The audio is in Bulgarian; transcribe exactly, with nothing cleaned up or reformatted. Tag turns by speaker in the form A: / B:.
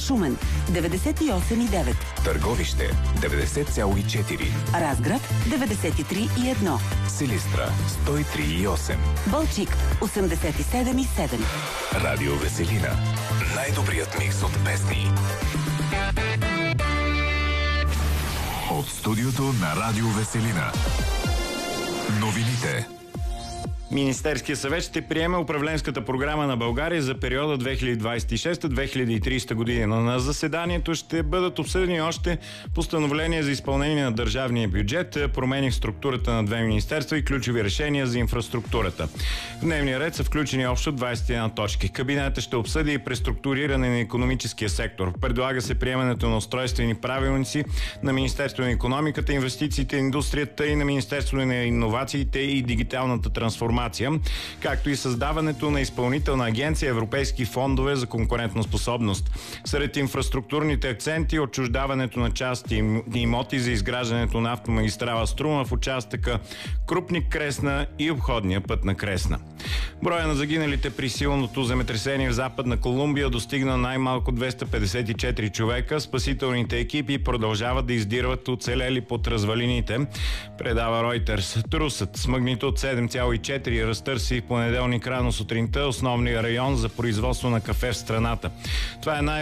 A: Шумен деветдесет и осем и девет,
B: Търговище деветдесет цяло и четири,
A: Разград деветдесет и три и едно,
B: Силистра сто и три и осем,
A: Балчик осемдесет и седем и седем.
B: Радио Веселина. Най-добрият микс от песни. От студиото на Радио Веселина. Новините.
C: Министерският съвет ще приеме управленската програма на България за периода две хиляди двадесет и шеста - две хиляди и тридесета година. На заседанието ще бъдат обсъдени още постановления за изпълнение на държавния бюджет, промени в структурата на две министерства и ключови решения за инфраструктурата. В дневния ред са включени общо двадесет и една точки. Кабинетът ще обсъди и преструктуриране на икономическия сектор. Предлага се приемането на устройствени правилници на Министерството на икономиката, инвестициите, индустрията и на Министерството на иновациите и дигиталната трансформация, както и създаването на изпълнителна агенция Европейски фондове за конкурентоспособност. Сред инфраструктурните акценти отчуждаването на части имоти за изграждането на автомагистрала Струма в участъка Крупник-Кресна и обходния път на Кресна. Броя на загиналите при силното земетресение в Западна Колумбия достигна най-малко двеста петдесет и четири човека. Спасителните екипи продължават да издирват оцелели под развалините, предава Reuters. Трусът с магнитуд седем цяло и четири разтърси в понеделник рано сутринта основния район за производство на кафе в страната. Това е най-